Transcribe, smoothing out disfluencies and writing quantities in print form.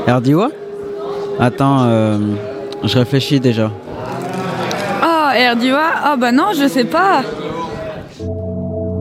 Erdiwa? Attends, je réfléchis déjà. Oh, Erdiwa? Oh bah non, je sais pas.